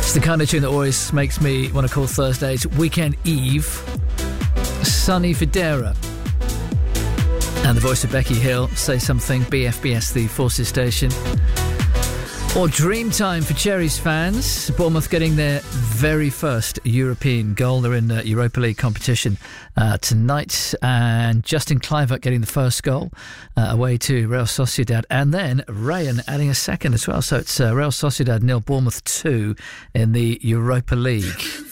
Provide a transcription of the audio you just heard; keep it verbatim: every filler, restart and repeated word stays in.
It's the kind of tune that always makes me want to call Thursdays Weekend Eve. Sonny Fodera and the voice of Becky Hill, Say Something, B F B S, the Forces station. Or dream time for Cherries fans. Bournemouth getting their very first European goal. They're in uh, Europa League competition uh, tonight. And Justin Kluivert getting the first goal uh, away to Real Sociedad. And then Rayan adding a second as well. So it's uh, Real Sociedad nil, Bournemouth two in the Europa League.